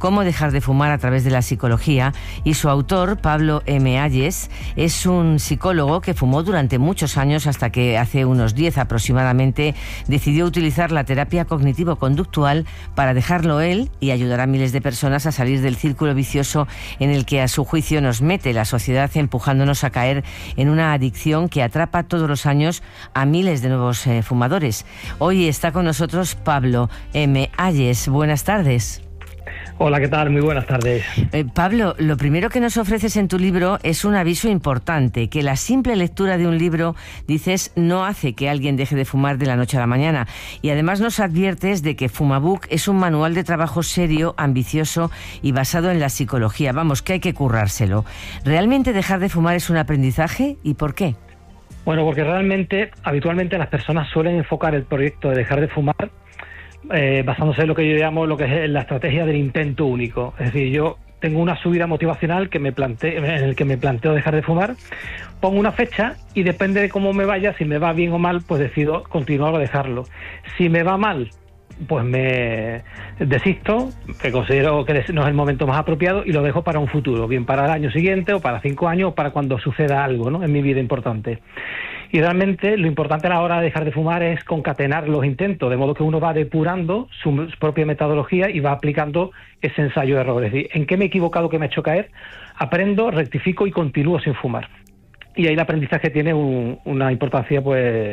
Cómo dejar de fumar a través de la psicología, y su autor, Pablo M. Ayes, es un psicólogo que fumó durante muchos años hasta que hace unos 10 aproximadamente decidió utilizar la terapia cognitivo-conductual para dejarlo él y ayudar a miles de personas a salir del círculo vicioso en el que a su juicio nos mete la sociedad, empujándonos a caer en una adicción que atrapa todos los años a miles de nuevos fumadores. Hoy está con nosotros Pablo M. Ayes. Buenas tardes. Hola, ¿qué tal? Muy buenas tardes. Pablo, lo primero que nos ofreces en tu libro es un aviso importante, que la simple lectura de un libro, dices, no hace que alguien deje de fumar de la noche a la mañana. Y además nos adviertes de que Fumabook es un manual de trabajo serio, ambicioso y basado en la psicología. Vamos, que hay que currárselo. ¿Realmente dejar de fumar es un aprendizaje? ¿Y por qué? Bueno, porque realmente, habitualmente las personas suelen enfocar el proyecto de dejar de fumar basándose en lo que yo llamo lo que es la estrategia del intento único. Es decir, yo tengo una subida motivacional en el que me planteo dejar de fumar, pongo una fecha y depende de cómo me vaya, si me va bien o mal, pues decido continuar o dejarlo. Si me va mal, pues me desisto, que considero que no es el momento más apropiado y lo dejo para un futuro, bien para el año siguiente o para 5 años o para cuando suceda algo, ¿no?, en mi vida importante. Y realmente lo importante a la hora de dejar de fumar es concatenar los intentos, de modo que uno va depurando su propia metodología y va aplicando ese ensayo de error. Es decir, ¿en qué me he equivocado que me ha hecho caer? Aprendo, rectifico y continúo sin fumar. Y ahí el aprendizaje tiene una importancia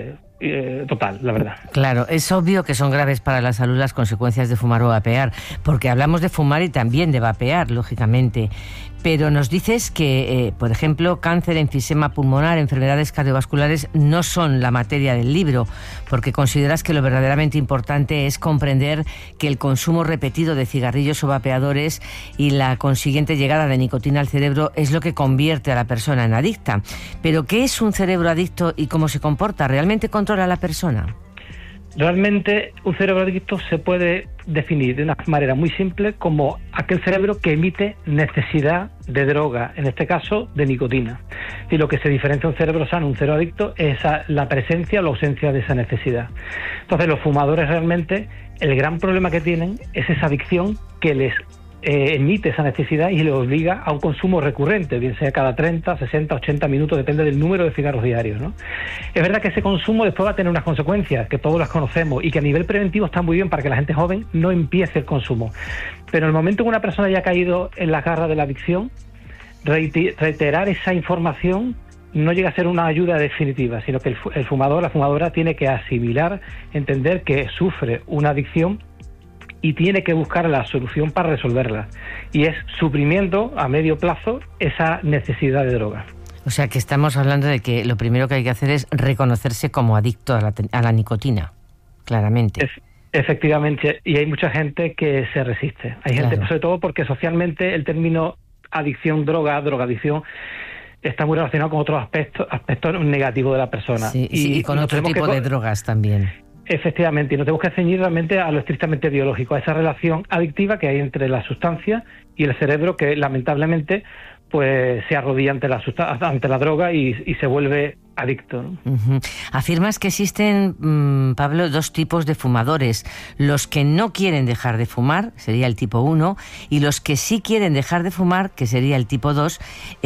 total, la verdad. Claro, es obvio que son graves para la salud las consecuencias de fumar o vapear, porque hablamos de fumar y también de vapear, lógicamente. Pero nos dices que, por ejemplo, cáncer, enfisema pulmonar, enfermedades cardiovasculares no son la materia del libro, porque consideras que lo verdaderamente importante es comprender que el consumo repetido de cigarrillos o vapeadores y la consiguiente llegada de nicotina al cerebro es lo que convierte a la persona en adicta. Pero, ¿qué es un cerebro adicto y cómo se comporta? ¿Realmente controla a la persona? Realmente un cerebro adicto se puede definir de una manera muy simple como aquel cerebro que emite necesidad de droga, en este caso de nicotina. Y lo que se diferencia un cerebro sano, un cerebro adicto, es la presencia o la ausencia de esa necesidad. Entonces los fumadores realmente, el gran problema que tienen es esa adicción que les emite esa necesidad y le obliga a un consumo recurrente, bien sea cada 30, 60, 80 minutos, depende del número de cigarros diarios, ¿no? Es verdad que ese consumo después va a tener unas consecuencias que todos las conocemos y que a nivel preventivo está muy bien para que la gente joven no empiece el consumo. Pero en el momento que una persona haya caído en las garras de la adicción, reiterar esa información no llega a ser una ayuda definitiva, sino que el fumador, la fumadora tiene que asimilar, entender que sufre una adicción y tiene que buscar la solución para resolverla. Y es suprimiendo a medio plazo esa necesidad de droga. O sea que estamos hablando de que lo primero que hay que hacer es reconocerse como adicto a la nicotina, claramente. Efectivamente, y hay mucha gente que se resiste. Hay gente, sobre todo porque socialmente el término adicción, drogadicción, está muy relacionado con otros aspectos negativos de la persona. Sí, y con otro tipo de drogas también. Efectivamente, y nos tenemos que ceñir realmente a lo estrictamente biológico, a esa relación adictiva que hay entre la sustancia y el cerebro, que lamentablemente pues se arrodilla ante la droga y se vuelve adicto, ¿no? Uh-huh. Afirmas que existen, Pablo, 2 tipos de fumadores: los que no quieren dejar de fumar, sería el tipo 1, y los que sí quieren dejar de fumar, que sería el tipo 2.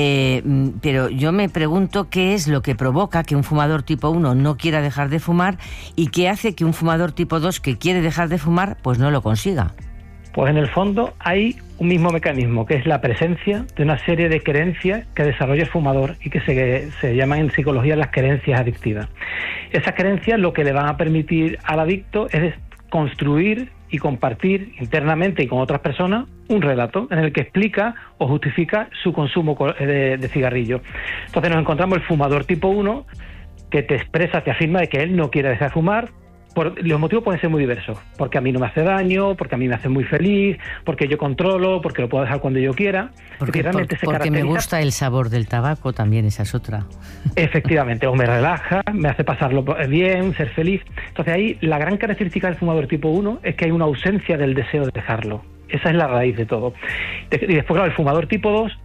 Pero yo me pregunto qué es lo que provoca que un fumador tipo 1 no quiera dejar de fumar y qué hace que un fumador tipo 2 que quiere dejar de fumar pues no lo consiga. Pues en el fondo hay un mismo mecanismo, que es la presencia de una serie de creencias que desarrolla el fumador y que se llaman en psicología las creencias adictivas. Esas creencias lo que le van a permitir al adicto es construir y compartir internamente y con otras personas un relato en el que explica o justifica su consumo de cigarrillos. Entonces nos encontramos el fumador tipo 1 que te expresa, te afirma de que él no quiere dejar de fumar. Los motivos pueden ser muy diversos, porque a mí no me hace daño, porque a mí me hace muy feliz, porque yo controlo, porque lo puedo dejar cuando yo quiera. Porque me gusta el sabor del tabaco, también esa es otra. Efectivamente, o me relaja, me hace pasarlo bien, ser feliz. Entonces ahí la gran característica del fumador tipo 1 es que hay una ausencia del deseo de dejarlo. Esa es la raíz de todo. Y después, claro, el fumador tipo 2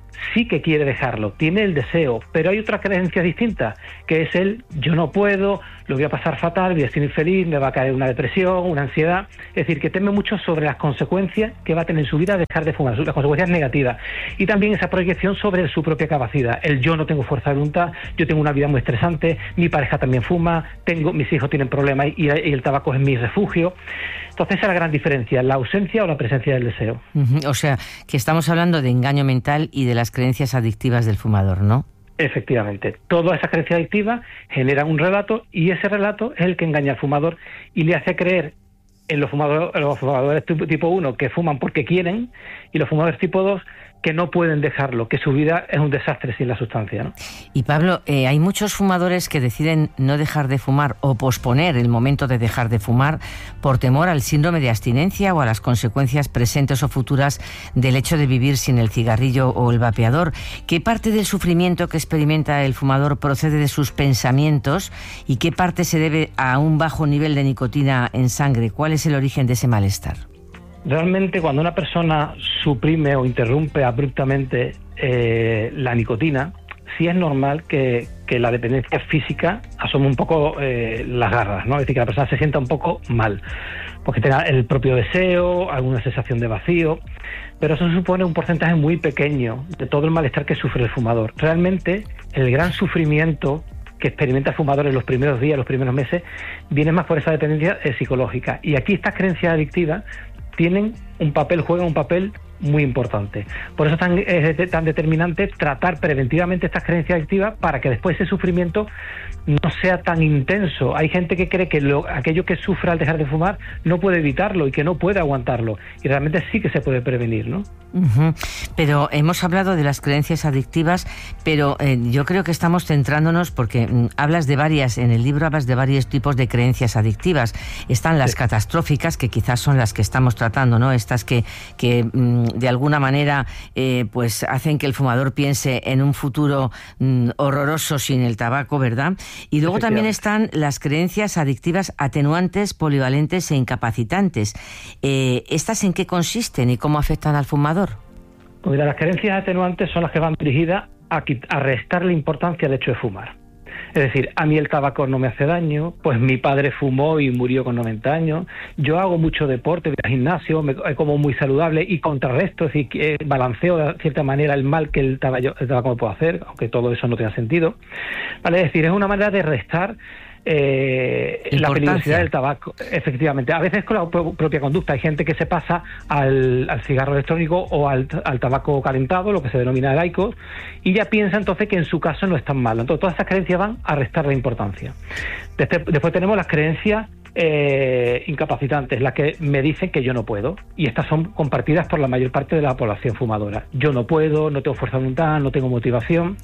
sí que quiere dejarlo, tiene el deseo, pero hay otra creencia distinta, que es el yo no puedo, lo voy a pasar fatal, voy a estar infeliz, me va a caer una depresión, una ansiedad. Es decir, que teme mucho sobre las consecuencias que va a tener en su vida dejar de fumar, las consecuencias negativas. Y también esa proyección sobre su propia capacidad. El yo no tengo fuerza de voluntad, yo tengo una vida muy estresante, mi pareja también fuma, mis hijos tienen problemas y el tabaco es mi refugio. Entonces esa es la gran diferencia, la ausencia o la presencia del deseo. O sea, que estamos hablando de engaño mental y de las creencias adictivas del fumador, ¿no? Efectivamente. Todas esas creencias adictivas generan un relato y ese relato es el que engaña al fumador y le hace creer en los fumadores tipo 1 que fuman porque quieren y los fumadores tipo 2 que no pueden dejarlo, que su vida es un desastre sin la sustancia, ¿no? Y Pablo, hay muchos fumadores que deciden no dejar de fumar o posponer el momento de dejar de fumar por temor al síndrome de abstinencia o a las consecuencias presentes o futuras del hecho de vivir sin el cigarrillo o el vapeador. ¿Qué parte del sufrimiento que experimenta el fumador procede de sus pensamientos y qué parte se debe a un bajo nivel de nicotina en sangre? ¿Cuál es el origen de ese malestar? Realmente cuando una persona suprime o interrumpe abruptamente la nicotina, sí es normal que la dependencia física asome un poco las garras, ¿no? Es decir, que la persona se sienta un poco mal, porque tenga el propio deseo, alguna sensación de vacío, pero eso supone un porcentaje muy pequeño de todo el malestar que sufre el fumador. Realmente el gran sufrimiento que experimenta el fumador en los primeros días, los primeros meses, viene más por esa dependencia psicológica. Y aquí estas creencias adictivas juegan un papel muy importante. Por eso es tan determinante tratar preventivamente estas creencias adictivas para que después ese sufrimiento no sea tan intenso. Hay gente que cree que aquello que sufre al dejar de fumar no puede evitarlo y que no puede aguantarlo. Y realmente sí que se puede prevenir, ¿no? Pero hemos hablado de las creencias adictivas, pero yo creo que estamos centrándonos porque en el libro hablas de varios tipos de creencias adictivas. Están las catastróficas, que quizás son las que estamos tratando, ¿no? Estas que de alguna manera pues hacen que el fumador piense en un futuro horroroso sin el tabaco, ¿verdad? Y luego también están las creencias adictivas atenuantes, polivalentes e incapacitantes. ¿Estas en qué consisten y cómo afectan al fumador? Pues mira, las creencias atenuantes son las que van dirigidas a restarle importancia al hecho de fumar. Es decir, a mí el tabaco no me hace daño, pues mi padre fumó y murió con 90 años, yo hago mucho deporte, voy al gimnasio, como muy saludable y contrarresto, es decir, balanceo de cierta manera el mal que el tabaco me puede hacer, aunque todo eso no tenga sentido. ¿Vale? Es decir, es una manera de restar la peligrosidad del tabaco, efectivamente. A veces con la propia conducta. Hay gente que se pasa al cigarro electrónico o al tabaco calentado, lo que se denomina el IQOS, y ya piensa entonces que en su caso no es tan malo. Entonces todas estas creencias van a restar la importancia. Después tenemos las creencias incapacitantes, las que me dicen que yo no puedo, y estas son compartidas por la mayor parte de la población fumadora. Yo no puedo, no tengo fuerza de voluntad, no tengo motivación.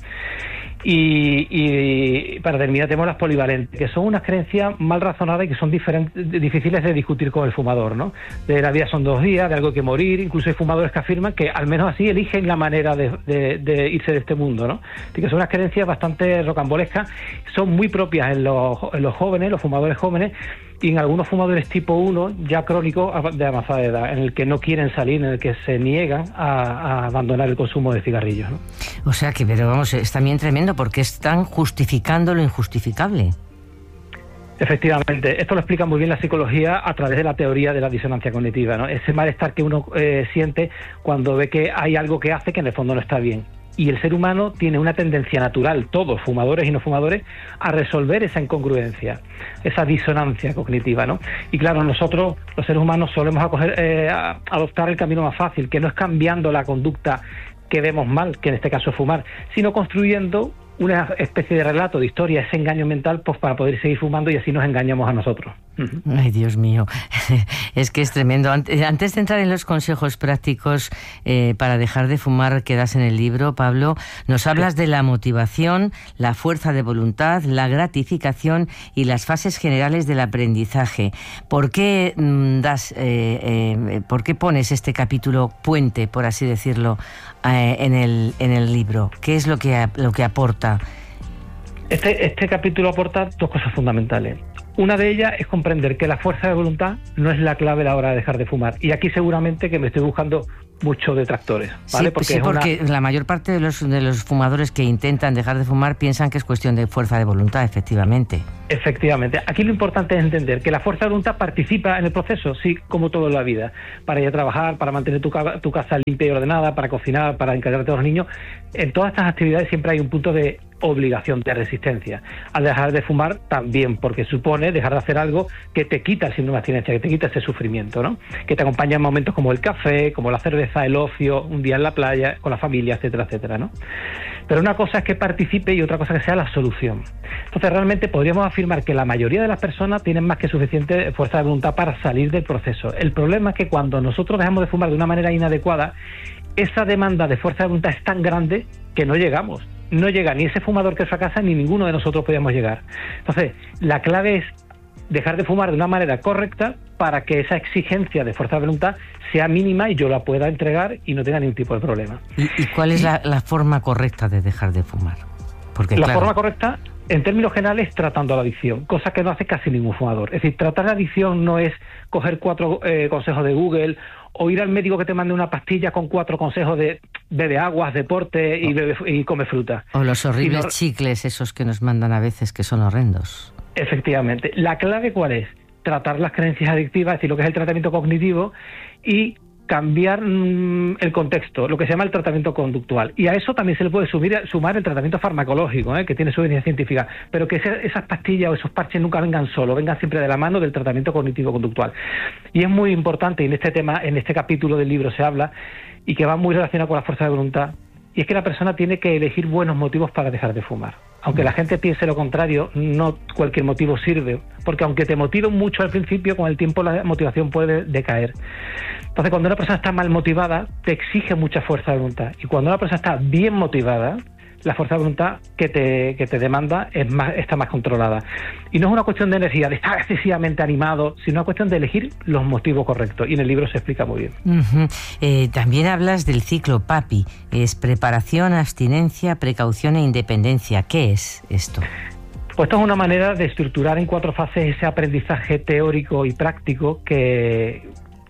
Y para terminar tenemos las polivalentes, que son unas creencias mal razonadas y que son difíciles de discutir con el fumador, ¿no? De la vida son 2 días, de algo hay que morir. Incluso hay fumadores que afirman que al menos así eligen la manera de irse de este mundo, ¿no? Así que son unas creencias bastante rocambolescas, son muy propias en los jóvenes, los fumadores jóvenes, y en algunos fumadores tipo 1 ya crónicos de avanzada edad, en el que no quieren salir, en el que se niegan a abandonar el consumo de cigarrillos, ¿no? O sea que, pero vamos, es también tremendo porque están justificando lo injustificable. Efectivamente, esto lo explica muy bien la psicología a través de la teoría de la disonancia cognitiva, ¿no? Ese malestar que uno siente cuando ve que hay algo que hace que en el fondo no está bien. Y el ser humano tiene una tendencia natural, todos, fumadores y no fumadores, a resolver esa incongruencia, esa disonancia cognitiva, ¿no? Y claro, nosotros, los seres humanos, solemos adoptar el camino más fácil, que no es cambiando la conducta que vemos mal, que en este caso es fumar, sino construyendo una especie de relato, de historia, ese engaño mental, pues para poder seguir fumando y así nos engañamos a nosotros. Ay, Dios mío, es que es tremendo. Antes de entrar en los consejos prácticos para dejar de fumar que das en el libro, Pablo, nos hablas de la motivación, la fuerza de voluntad, la gratificación y las fases generales del aprendizaje. ¿Por qué por qué pones este capítulo puente, por así decirlo, en el libro? ¿Qué es lo que aporta? Este capítulo aporta 2 cosas fundamentales. Una de ellas es comprender que la fuerza de voluntad no es la clave a la hora de dejar de fumar. Y aquí seguramente que me estoy buscando muchos detractores, ¿vale? Sí, porque la mayor parte de los fumadores que intentan dejar de fumar piensan que es cuestión de fuerza de voluntad, efectivamente. Efectivamente. Aquí lo importante es entender que la fuerza de voluntad participa en el proceso, sí, como todo en la vida. Para ir a trabajar, para mantener tu casa limpia y ordenada, para cocinar, para encargarte de los niños. En todas estas actividades siempre hay un punto de obligación, de resistencia. Al dejar de fumar también, porque supone dejar de hacer algo que te quita el síndrome de abstinencia, que te quita ese sufrimiento, ¿no? Que te acompaña en momentos como el café, como la cerveza, el ocio, un día en la playa, con la familia, etcétera, etcétera, ¿no? Pero una cosa es que participe y otra cosa que sea la solución. Entonces, realmente podríamos afirmar que la mayoría de las personas tienen más que suficiente fuerza de voluntad para salir del proceso. El problema es que cuando nosotros dejamos de fumar de una manera inadecuada, esa demanda de fuerza de voluntad es tan grande que no llegamos. No llega ni ese fumador que fracasa, ni ninguno de nosotros podemos llegar. Entonces, la clave es dejar de fumar de una manera correcta para que esa exigencia de fuerza de voluntad sea mínima y yo la pueda entregar y no tenga ningún tipo de problema. ¿Y cuál es la forma correcta de dejar de fumar? Porque, la forma correcta, en términos generales, tratando la adicción, cosa que no hace casi ningún fumador. Es decir, tratar la adicción no es coger 4 consejos de Google o ir al médico que te mande una pastilla con 4 consejos de bebe aguas, deporte y come fruta. O los horribles chicles esos que nos mandan a veces, que son horrendos. Efectivamente. La clave, ¿cuál es? Tratar las creencias adictivas, es decir, lo que es el tratamiento cognitivo, y cambiar el contexto, lo que se llama el tratamiento conductual. Y a eso también se le puede sumar el tratamiento farmacológico, que tiene su evidencia científica, pero que esas pastillas o esos parches nunca vengan solos, vengan siempre de la mano del tratamiento cognitivo-conductual. Y es muy importante, y en este tema, en este capítulo del libro se habla, y que va muy relacionado con la fuerza de voluntad, y es que la persona tiene que elegir buenos motivos para dejar de fumar. Aunque la gente piense lo contrario, no cualquier motivo sirve, porque aunque te motive mucho al principio, con el tiempo la motivación puede decaer. Entonces, cuando una persona está mal motivada, te exige mucha fuerza de voluntad. Y cuando una persona está bien motivada, la fuerza de voluntad que te demanda está más controlada. Y no es una cuestión de energía, de estar excesivamente animado, sino una cuestión de elegir los motivos correctos. Y en el libro se explica muy bien. También hablas del ciclo PAPI. Es preparación, abstinencia, precaución e independencia. ¿Qué es esto? Pues esto es una manera de estructurar en 4 fases ese aprendizaje teórico y práctico que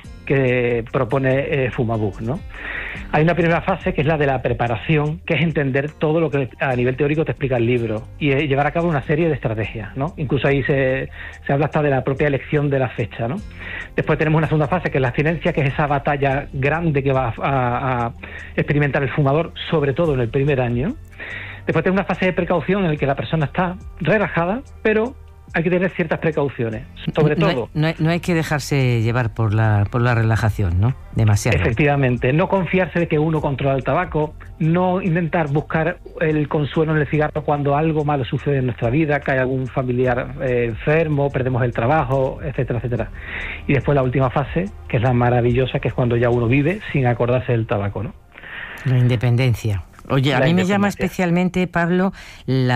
propone Fumabook, ¿no? Hay una primera fase que es la de la preparación, que es entender todo lo que a nivel teórico te explica el libro y llevar a cabo una serie de estrategias, ¿no? Incluso ahí se habla hasta de la propia elección de la fecha, ¿no? Después tenemos una segunda fase que es la abstinencia, que es esa batalla grande que va a experimentar el fumador, sobre todo en el primer año. Después tenemos una fase de precaución en la que la persona está relajada, pero hay que tener ciertas precauciones, sobre todo. No hay que dejarse llevar por la relajación, ¿no? Demasiado. Efectivamente, no confiarse de que uno controla el tabaco, no intentar buscar el consuelo en el cigarro cuando algo malo sucede en nuestra vida, cae algún familiar enfermo, perdemos el trabajo, etcétera, etcétera. Y después la última fase, que es la maravillosa, que es cuando ya uno vive sin acordarse del tabaco, ¿no? La independencia. Oye, a mí me llama especialmente, Pablo, me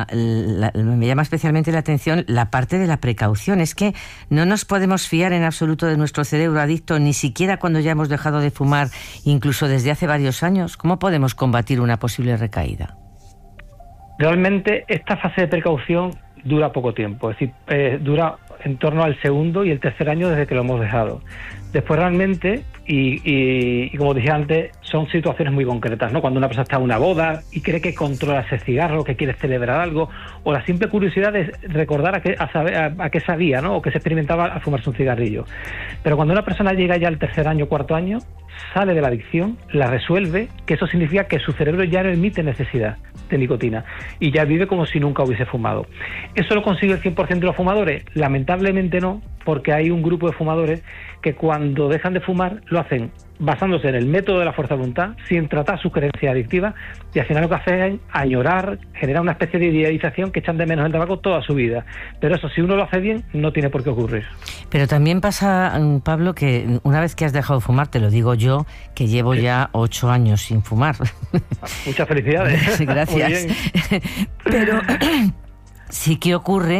llama especialmente la atención la parte de la precaución. Es que no nos podemos fiar en absoluto de nuestro cerebro adicto, ni siquiera cuando ya hemos dejado de fumar, incluso desde hace varios años. ¿Cómo podemos combatir una posible recaída? Realmente esta fase de precaución dura poco tiempo, es decir, dura en torno al 2º y el 3er año desde que lo hemos dejado. Después realmente, y como dije antes, son situaciones muy concretas, ¿no? Cuando una persona está en una boda y cree que controla ese cigarro, que quiere celebrar algo, o la simple curiosidad de recordar a qué sabía, ¿no? O que se experimentaba al fumarse un cigarrillo. Pero cuando una persona llega ya al 3er año, 4º año, sale de la adicción, la resuelve, que eso significa que su cerebro ya no emite necesidad de nicotina y ya vive como si nunca hubiese fumado. ¿Eso lo consigue el 100% de los fumadores? Lamentablemente no, porque hay un grupo de fumadores que cuando dejan de fumar lo hacen basándose en el método de la fuerza de voluntad, sin tratar sus creencias adictivas, y al final lo que hacen es añorar, generar una especie de idealización que echan de menos el tabaco toda su vida. Pero eso, si uno lo hace bien, no tiene por qué ocurrir. Pero también pasa, Pablo, que una vez que has dejado de fumar, te lo digo yo, que llevo ya 8 años sin fumar. Muchas felicidades. Gracias. Pero sí que ocurre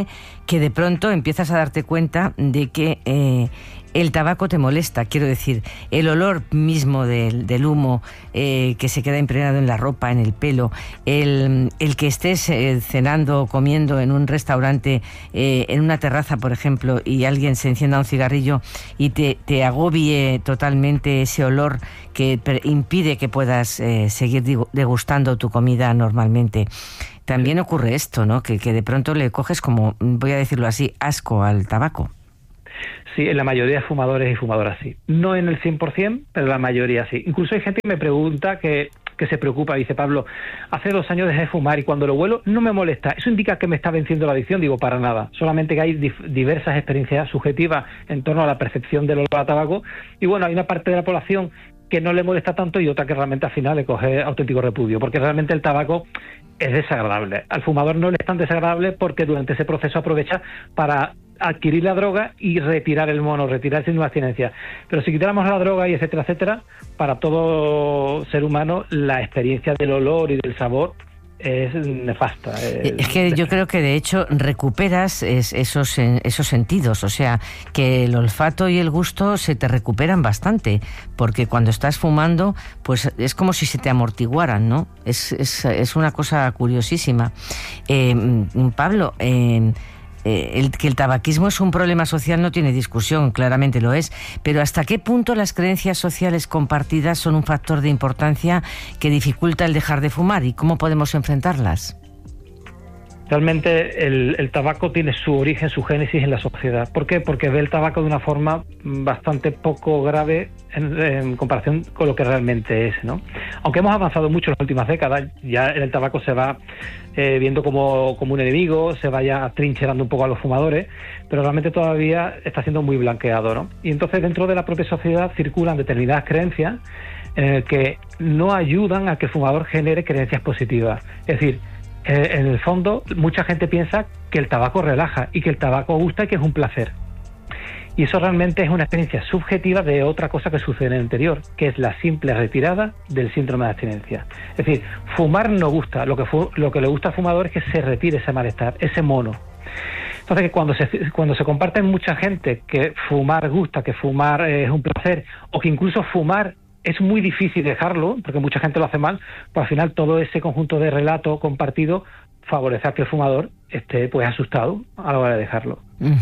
que de pronto empiezas a darte cuenta de que el tabaco te molesta, quiero decir, el olor mismo del humo que se queda impregnado en la ropa, en el pelo, el que estés cenando o comiendo en un restaurante, en una terraza, por ejemplo, y alguien se encienda un cigarrillo y te agobie totalmente ese olor que impide que puedas seguir degustando tu comida normalmente. También ocurre esto, ¿no? Que de pronto le coges como, voy a decirlo así, asco al tabaco. Sí, en la mayoría de fumadores y fumadoras sí. No en el 100%, pero la mayoría sí. Incluso hay gente que me pregunta que se preocupa, dice Pablo, hace 2 años dejé de fumar y cuando lo huelo no me molesta. ¿Eso indica que me está venciendo la adicción? Digo, para nada. Solamente que hay diversas experiencias subjetivas en torno a la percepción del olor a tabaco. Y bueno, hay una parte de la población que no le molesta tanto y otra que realmente al final le coge auténtico repudio, porque realmente el tabaco es desagradable. Al fumador no le es tan desagradable porque durante ese proceso aprovecha para adquirir la droga y retirar el mono, retirar el signo de abstinencia. Pero si quitáramos la droga y etcétera, etcétera, para todo ser humano la experiencia del olor y del sabor es nefasta. Es que yo creo que de hecho recuperas esos sentidos, o sea, que el olfato y el gusto se te recuperan bastante, porque cuando estás fumando, pues es como si se te amortiguaran, ¿no? Es una cosa curiosísima. Pablo, que el tabaquismo es un problema social no tiene discusión, claramente lo es, pero ¿hasta qué punto las creencias sociales compartidas son un factor de importancia que dificulta el dejar de fumar y cómo podemos enfrentarlas? Realmente el tabaco tiene su origen, su génesis en la sociedad. ¿Por qué? Porque ve el tabaco de una forma bastante poco grave en comparación con lo que realmente es, ¿no? Aunque hemos avanzado mucho en las últimas décadas, ya el tabaco se va viendo como un enemigo, se vaya trincherando un poco a los fumadores, pero realmente todavía está siendo muy blanqueado, ¿no? Y entonces dentro de la propia sociedad circulan determinadas creencias que no ayudan a que el fumador genere creencias positivas. Es decir, en el fondo mucha gente piensa que el tabaco relaja y que el tabaco gusta y que es un placer. Y eso realmente es una experiencia subjetiva de otra cosa que sucede en el interior, que es la simple retirada del síndrome de abstinencia. Es decir, fumar no gusta, lo que le gusta al fumador es que se retire ese malestar, ese mono. Entonces, cuando se comparte en mucha gente que fumar gusta, que fumar es un placer, o que incluso fumar es muy difícil dejarlo, porque mucha gente lo hace mal, pues al final todo ese conjunto de relato compartido favorece a que el fumador esté pues asustado a la hora de dejarlo.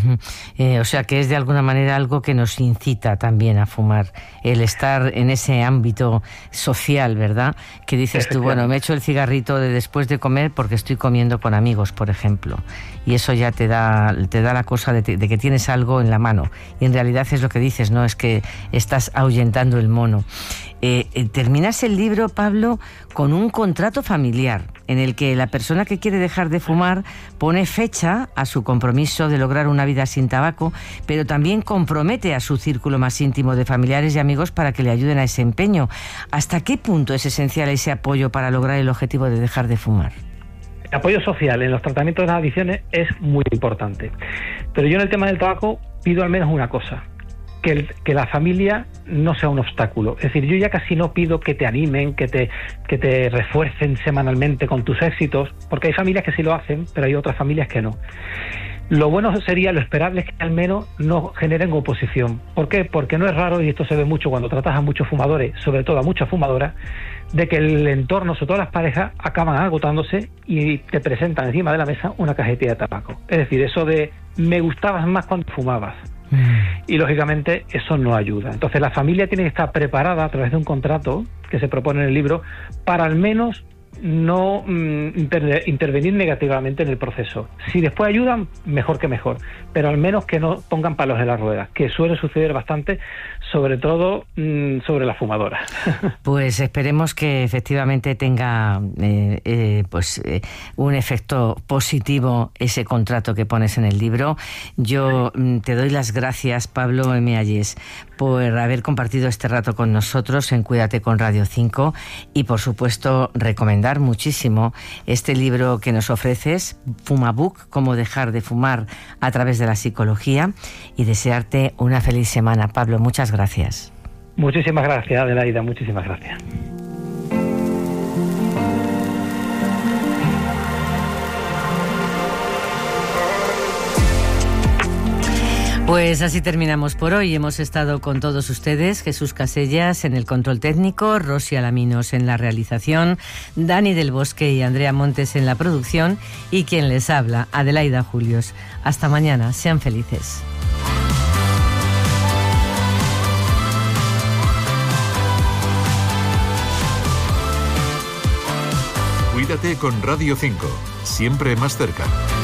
O sea que es de alguna manera algo que nos incita también a fumar, el estar en ese ámbito social, ¿verdad? Que dices tú, bueno, me echo el cigarrito de después de comer porque estoy comiendo con amigos, por ejemplo, y eso ya te da la cosa de que tienes algo en la mano, y en realidad es lo que dices, ¿no? Es que estás ahuyentando el mono. Terminas el libro, Pablo, con un contrato familiar en el que la persona que quiere dejar de fumar pone fecha a su compromiso de lograr una vida sin tabaco, pero también compromete a su círculo más íntimo de familiares y amigos para que le ayuden a ese empeño. ¿Hasta qué punto es esencial ese apoyo para lograr el objetivo de dejar de fumar? El apoyo social en los tratamientos de las adicciones es muy importante. Pero yo en el tema del tabaco pido al menos una cosa: que la familia no sea un obstáculo. Es decir, yo ya casi no pido que te animen, que te refuercen semanalmente con tus éxitos, porque hay familias que sí lo hacen, pero hay otras familias que no. Lo bueno sería, lo esperable es que al menos no generen oposición. ¿Por qué? Porque no es raro, y esto se ve mucho cuando tratas a muchos fumadores, sobre todo a muchas fumadoras, de que el entorno, sobre todo las parejas, acaban agotándose y te presentan encima de la mesa una cajetilla de tabaco. Es decir, eso de me gustabas más cuando fumabas. Y lógicamente eso no ayuda. Entonces la familia tiene que estar preparada a través de un contrato que se propone en el libro para al menos no intervenir negativamente en el proceso. Si después ayudan, mejor que mejor, pero al menos que no pongan palos en las ruedas, que suele suceder bastante, sobre todo sobre las fumadoras. Pues esperemos que efectivamente tenga un efecto positivo ese contrato que pones en el libro. Yo te doy las gracias, Pablo Emealles, por haber compartido este rato con nosotros en Cuídate con Radio 5 y por supuesto recomendar muchísimo este libro que nos ofreces, Fumabook, cómo dejar de fumar a través de la psicología, y desearte una feliz semana. Pablo, muchas gracias. Muchísimas gracias, Adelaida, muchísimas gracias. Pues así terminamos por hoy. Hemos estado con todos ustedes, Jesús Casellas en el control técnico, Rosy Alaminos en la realización, Dani del Bosque y Andrea Montes en la producción y quien les habla, Adelaida Julios. Hasta mañana, sean felices. Cuídate con Radio 5, siempre más cerca.